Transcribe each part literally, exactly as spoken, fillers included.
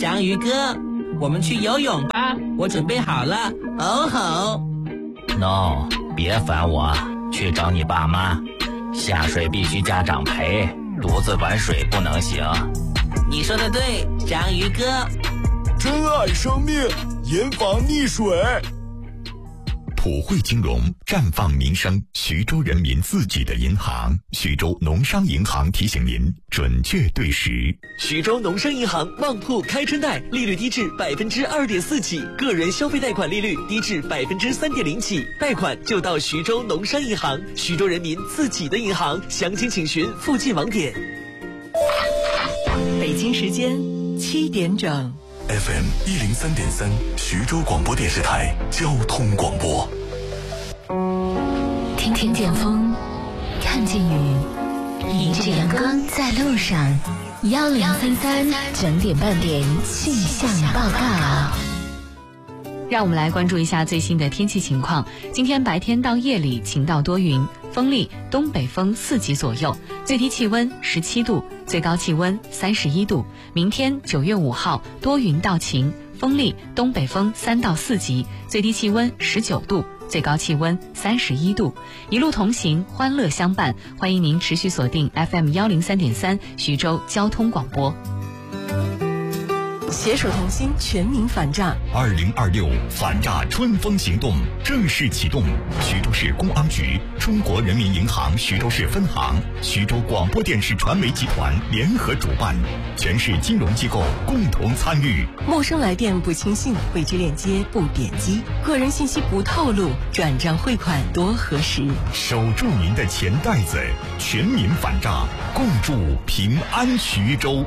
章鱼哥，我们去游泳吧，我准备好了。哦吼 No， 别烦我，去找你爸妈。下水必须家长陪，独自玩水不能行。 你说的对，章鱼哥。 珍爱生命，严防溺水。 普惠金融，绽放民生，徐州人民自己的银行。徐州农商银行提醒您，准确对时。 徐州农商银行旺铺开春贷，利率低至百分之二点四起，个人消费贷款利率低至百分之三点零起，贷款就到徐州农商银行，徐州人民自己的银行。详情请询附近网点。 北京时间七点整。 F M 一零三点三，徐州广播电视台交通广播。 听听见风，看见雨，迎着阳光在路上。幺零三三整点半点气象报告。 让我们来关注一下最新的天气情况。今天白天到夜里晴到多云，风力东北风四级左右，最低气温十七度，最高气温三十一度。明天九月五号多云到晴，风力东北风三到四级，最低气温十九度，最高气温三十一度。一路同行，欢乐相伴，欢迎您持续锁定 F M 一零三点三徐州交通广播。 携手同心，全民反诈。 二零二六反诈春风行动正式启动。徐州市公安局、中国人民银行徐州市分行、徐州广播电视传媒集团联合主办，全市金融机构共同参与。 陌生来电不轻信，未知链接不点击，个人信息不透露，转账汇款多核实。 守住您的钱袋子，全民反诈，共筑平安徐州。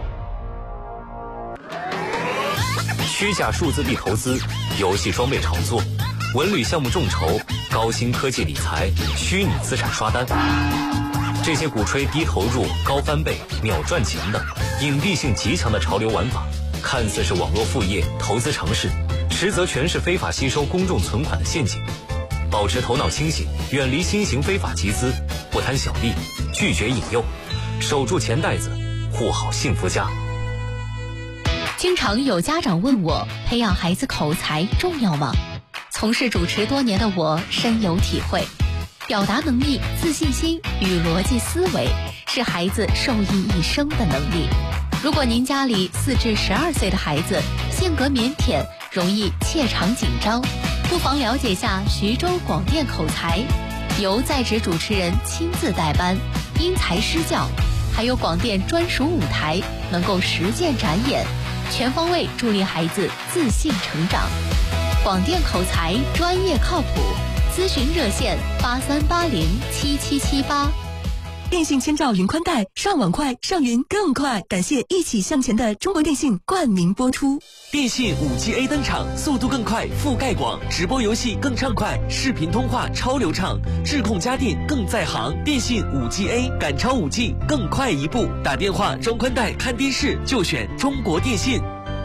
虚假数字币投资、游戏装备炒作、文旅项目众筹、高新科技理财、虚拟资产刷单，这些鼓吹低投入、高翻倍、秒赚钱的隐蔽性极强的潮流玩法，看似是网络副业、投资尝试，实则全是非法吸收公众存款的陷阱。保持头脑清醒，远离新型非法集资，不贪小利，拒绝引诱，守住钱袋子，护好幸福家。 经常有家长问我，培养孩子口才重要吗？从事主持多年的我深有体会，表达能力、自信心与逻辑思维是孩子受益一生的能力。如果您家里四至十二岁的孩子性格腼腆，容易怯场紧张，不妨了解下徐州广电口才，由在职主持人亲自带班，因材施教，还有广电专属舞台，能够实践展演，全方位助力孩子自信成长。广电口才专业靠谱，咨询热线八三八零七七七八。 电信千兆云宽带，上网快，上云更快。感谢一起向前的中国电信冠名播出。 电信 五 G A 登场，速度更快，覆盖广，直播游戏更畅快，视频通话超流畅，智控家电更在行。电信 五 G A 赶超 五 G， 更快一步。打电话、装宽带、看电视就选中国电信。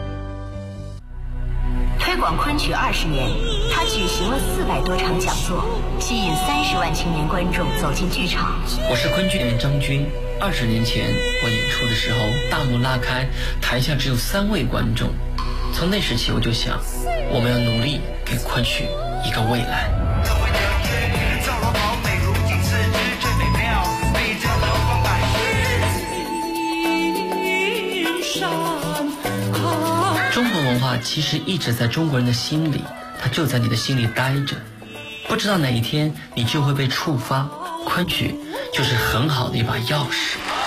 推广昆曲二十年，他举行了四百多场讲座，吸引三十万青年观众走进剧场。 我是昆剧演员张军。二十年前我演出的时候，大幕拉开，台下只有三位观众。从那时起，我就想，我们要努力给昆曲一个未来。中国文化其实一直在中国人的心里，它就在你的心里待着，不知道哪一天你就会被触发。昆曲就是很好的一把钥匙。